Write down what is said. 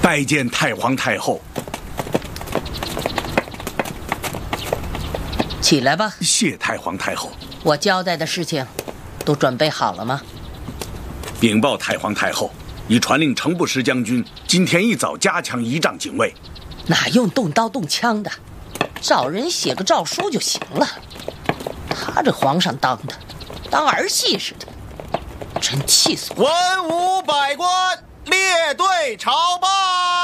拜见太皇太后。 起来吧。 谢太皇太后。 我交代的事情都准备好了吗？ 禀报太皇太后，已传令程不识将军今天一早加强仪仗警卫。 哪用动刀动枪的，找人写个诏书就行了。他这皇上当的，当儿戏似的，真气死我！ 文武百官列队朝拜。